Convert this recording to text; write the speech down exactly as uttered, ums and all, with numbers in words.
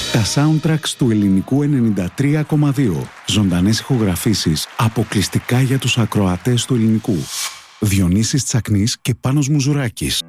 Τα soundtracks του ελληνικού ενενήντα τρία κόμμα δύο. Ζωντανές ηχογραφήσεις αποκλειστικά για τους ακροατές του ελληνικού. Διονύσης Τσακνής και Πάνος Μουζουράκης.